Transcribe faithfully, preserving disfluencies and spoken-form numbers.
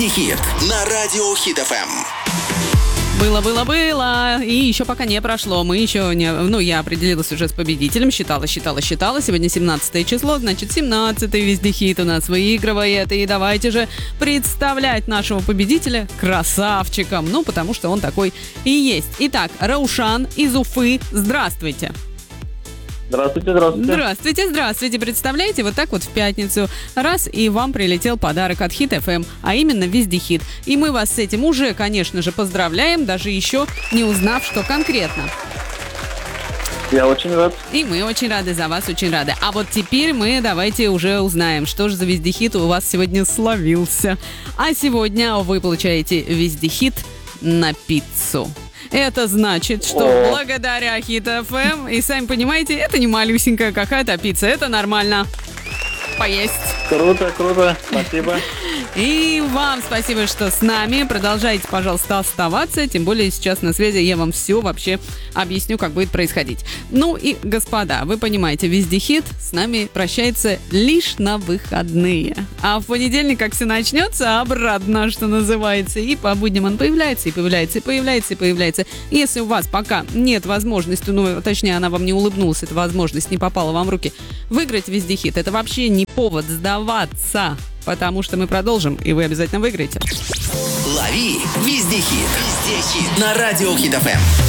Вездехит на радио Хит эф эм. Было, было, было. И еще пока не прошло. Мы еще не... Ну, я определилась уже с победителем. Считала, считала, считала. Сегодня семнадцатое число, значит, семнадцатый Вездехит у нас выигрывает. И давайте же представлять нашего победителя красавчиком. Ну, потому что он такой и есть. Итак, Раушан из Уфы. Здравствуйте. Здравствуйте, здравствуйте. Здравствуйте, здравствуйте. Представляете, вот так вот в пятницу раз, и вам прилетел подарок от Хит эф эм, а именно Вездехит. И мы вас с этим уже, конечно же, поздравляем, даже еще не узнав, что конкретно. Я очень рад. И мы очень рады за вас, очень рады. А вот теперь мы давайте уже узнаем, что же за Вездехит у вас сегодня словился. А сегодня вы получаете Вездехит на пиццу. Это значит, что О. благодаря Хит эф эм, и сами понимаете, это не малюсенькая какая-то пицца, это нормально поесть. Круто, круто, спасибо. И вам спасибо, что с нами. Продолжайте, пожалуйста, оставаться. Тем более сейчас на связи я вам все вообще объясню, как будет происходить. Ну и, господа, вы понимаете, Вездехит с нами прощается лишь на выходные. А в понедельник, как все начнется, обратно, что называется. И по будням он появляется, и появляется, и появляется, и появляется. Если у вас пока нет возможности, ну, точнее, она вам не улыбнулась, эта возможность не попала вам в руки, выиграть Вездехит, это вообще не повод сдаваться. Потому что мы продолжим, и вы обязательно выиграете. Лови Вездехит. Вездехит на радио Хит эф эм.